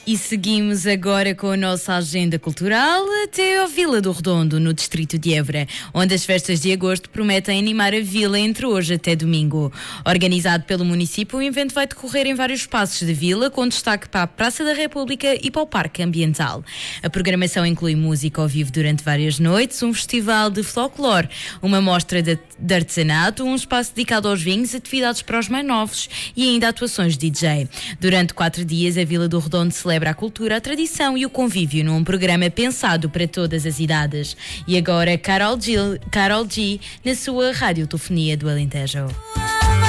E seguimos agora com a nossa agenda cultural até a Vila do Redondo, no distrito de Évora, onde as festas de agosto prometem animar a vila entre hoje até domingo. Organizado pelo município, o evento vai decorrer em vários espaços da vila, com destaque para a Praça da República e para o Parque Ambiental. A programação inclui música ao vivo durante várias noites, um festival de folclore, uma mostra de artesanato, um espaço dedicado aos vinhos, atividades para os mais novos e ainda atuações de DJ. Durante 4 dias, a Vila do Redondo celebra a cultura, a tradição e o convívio num programa pensado para todas as idades. E agora, Carol G na sua radiotofonia do Alentejo.